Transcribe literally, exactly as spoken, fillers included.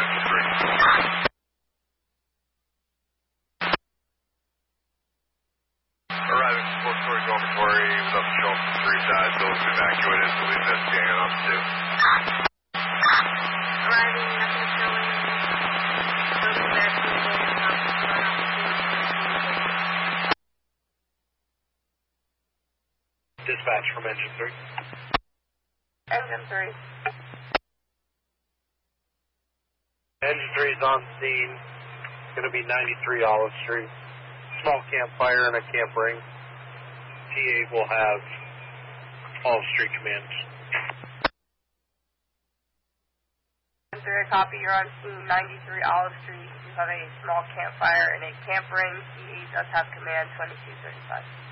Arriving four-story dormitory with up to show from three sides. Those evacuated. Believe that's scanning up two. Arriving, nothing showing. Those evacuated. Dispatch from engine three. Engine three. Engine three is on scene. It's going to be ninety-three Olive Street. Small campfire and a camp ring. T A will have Olive Street command. Engine three, a copy. You're on scene, ninety-three Olive Street. You have a small campfire and a camp ring. T A does have command, twenty-two thirty-five.